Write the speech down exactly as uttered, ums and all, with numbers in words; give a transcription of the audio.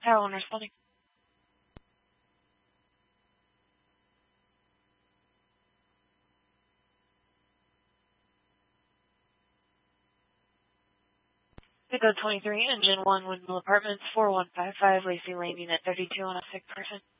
Tower one responding. Echo twenty-three, Engine one, Windmill Apartments, four one five five, Lacey Lane, Unit thirty-two on a sick person.